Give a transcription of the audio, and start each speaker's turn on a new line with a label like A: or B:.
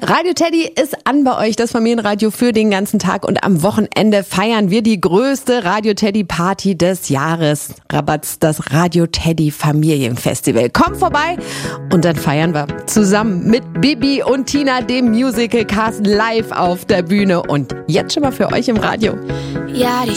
A: Radio Teddy ist an bei euch, das Familienradio für den ganzen Tag, und am Wochenende feiern wir die größte Radio Teddy Party des Jahres. Rabatz, das Radio Teddy Familienfestival. Kommt vorbei und dann feiern wir zusammen mit Bibi und Tina, dem Musical Cast, live auf der Bühne und jetzt schon mal für euch im Radio.
B: Ja, die